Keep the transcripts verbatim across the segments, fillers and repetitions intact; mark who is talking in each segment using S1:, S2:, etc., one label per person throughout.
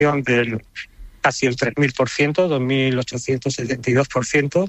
S1: del casi el tres mil por ciento, dos mil ochocientos setenta y dos por ciento.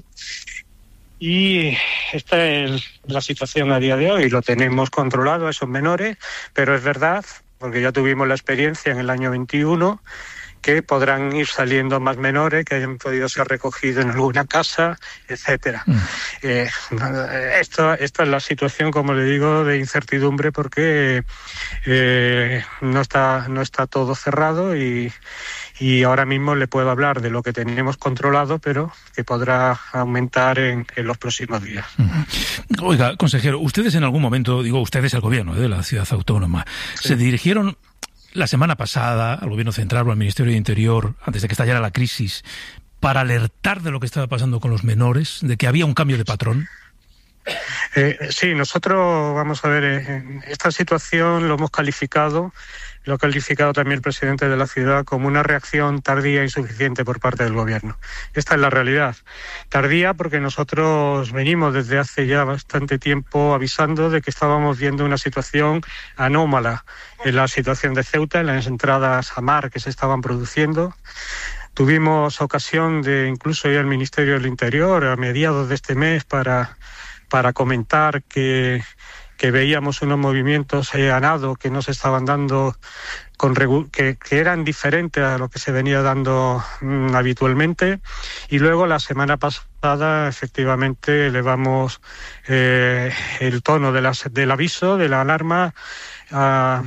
S1: Y esta es la situación a día de hoy. Lo tenemos controlado a esos menores, pero es verdad, porque ya tuvimos la experiencia en el año veintiuno, que podrán ir saliendo más menores que hayan podido ser recogidos en alguna casa, etcétera. Mm. Eh, esto, esta es la situación, como le digo, de incertidumbre, porque eh, no está, no está todo cerrado y, y ahora mismo le puedo hablar de lo que tenemos controlado, pero que podrá aumentar en, en los próximos días.
S2: Mm. Oiga, consejero, ustedes en algún momento, digo ustedes, el gobierno de la ciudad autónoma, sí, se dirigieron la semana pasada al Gobierno Central o al Ministerio de Interior, antes de que estallara la crisis, para alertar de lo que estaba pasando con los menores, de que había un cambio de patrón?
S1: Eh, sí, nosotros, vamos a ver, eh, esta situación lo hemos calificado, lo ha calificado también el presidente de la ciudad como una reacción tardía e insuficiente por parte del gobierno. Esta es la realidad. Tardía porque nosotros venimos desde hace ya bastante tiempo avisando de que estábamos viendo una situación anómala en la situación de Ceuta, en las entradas a mar que se estaban produciendo. Tuvimos ocasión de incluso ir al Ministerio del Interior a mediados de este mes para, para comentar que que veíamos unos movimientos eh, a nado que no se estaban dando, con regu- que, que eran diferentes a lo que se venía dando mm, habitualmente. Y luego la semana pasada efectivamente elevamos eh, el tono de las, del aviso, de la alarma, al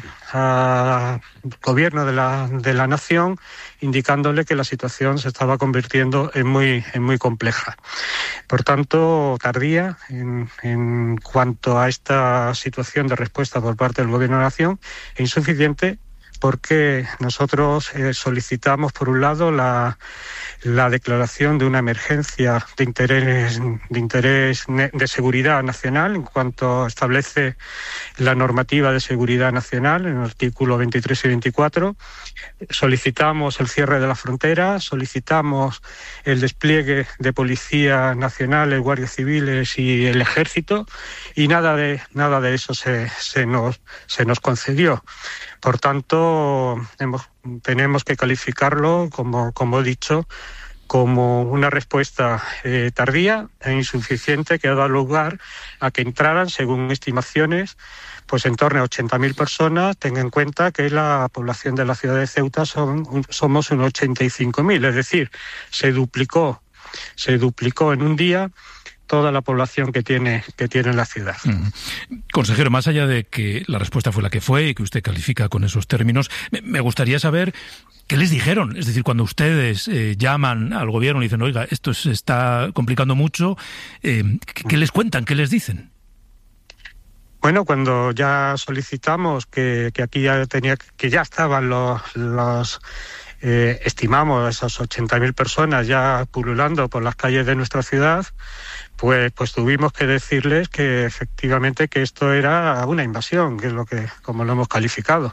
S1: gobierno de la, de la nación, indicándole que la situación se estaba convirtiendo en muy, en muy compleja. Por tanto, tardía en, en cuanto a esta situación de respuesta por parte del gobierno de la nación, e insuficiente porque nosotros eh, solicitamos, por un lado, la, la declaración de una emergencia de interés, de interés de seguridad nacional, en cuanto establece la normativa de seguridad nacional, en el artículo veintitrés y veinticuatro. Solicitamos el cierre de la frontera, solicitamos el despliegue de policías nacionales, guardias civiles y el ejército, y nada de, nada de eso se, se, nos, se nos concedió. Por tanto, hemos, tenemos que calificarlo, como, como he dicho, como una respuesta eh, tardía e insuficiente que ha dado lugar a que entraran, según estimaciones, pues en torno a ochenta mil personas. Tenga en cuenta que la población de la ciudad de Ceuta son, somos unos ochenta y cinco mil, es decir, se duplicó, se duplicó en un día toda la población que tiene que tiene la ciudad.
S2: Mm. Consejero, más allá de que la respuesta fue la que fue y que usted califica con esos términos, me gustaría saber qué les dijeron. Es decir, cuando ustedes eh, llaman al gobierno y dicen, oiga, esto se está complicando mucho, eh, ¿qué, qué les cuentan? ¿Qué les dicen?
S1: Bueno, cuando ya solicitamos que, que aquí ya tenía que ya estaban los, los eh, estimamos esas ochenta mil personas ya pululando por las calles de nuestra ciudad, pues pues tuvimos que decirles que efectivamente que esto era una invasión, que es lo que como lo hemos calificado.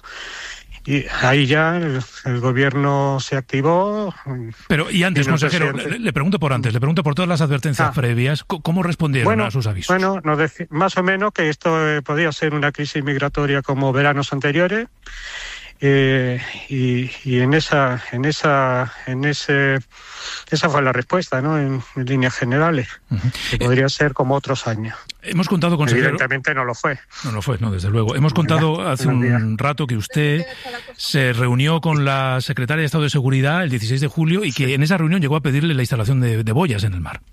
S1: Y ahí ya el, el gobierno se activó.
S2: Pero, y antes, consejero, le, le pregunto por antes, le pregunto por todas las advertencias ah. previas, ¿cómo respondieron
S1: bueno,
S2: a sus avisos?
S1: Bueno, nos dec- más o menos que esto eh, podía ser una crisis migratoria como veranos anteriores, eh, y, y en esa, en esa, en ese, esa fue la respuesta, ¿no? En, en líneas generales, uh-huh. que podría eh, ser como otros años.
S2: Hemos contado, consejero...
S1: Evidentemente no lo fue.
S2: No lo fue, no, desde luego. Hemos contado hace un rato que usted se reunió con la secretaria de Estado de Seguridad el dieciséis de julio y que sí. en esa reunión llegó a pedirle la instalación de, de boyas en el mar.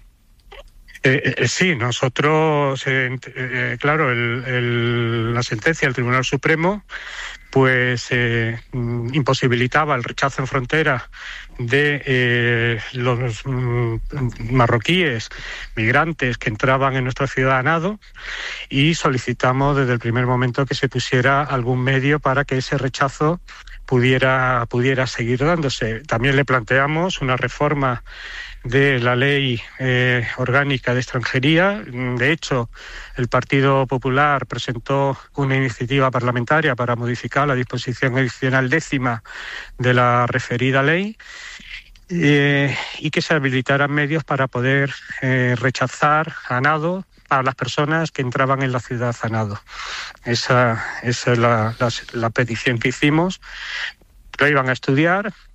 S1: Eh, eh, sí, nosotros, eh, eh, claro, el, el, la sentencia del Tribunal Supremo pues eh, imposibilitaba el rechazo en frontera de eh, los mm, marroquíes migrantes que entraban en nuestra ciudad a nado, y solicitamos desde el primer momento que se pusiera algún medio para que ese rechazo pudiera, pudiera seguir dándose. También le planteamos una reforma de la ley eh, orgánica de extranjería. De hecho, el Partido Popular presentó una iniciativa parlamentaria para modificar la disposición adicional décima de la referida ley, eh, y que se habilitaran medios para poder eh, rechazar a nado a las personas que entraban en la ciudad a nado. Esa, esa es la, la, la petición que hicimos. Lo iban a estudiar,